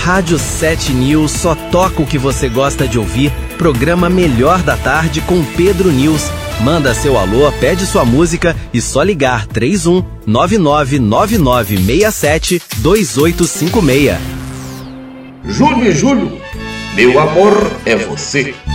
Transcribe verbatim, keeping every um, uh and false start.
Rádio sete News só toca o que você gosta de ouvir. Programa Melhor da Tarde com Pedro News. Manda seu alô, pede sua música e só ligar três um nove nove nove nove seis sete dois oito cinco seis. Júlio e Júlio, meu amor é você.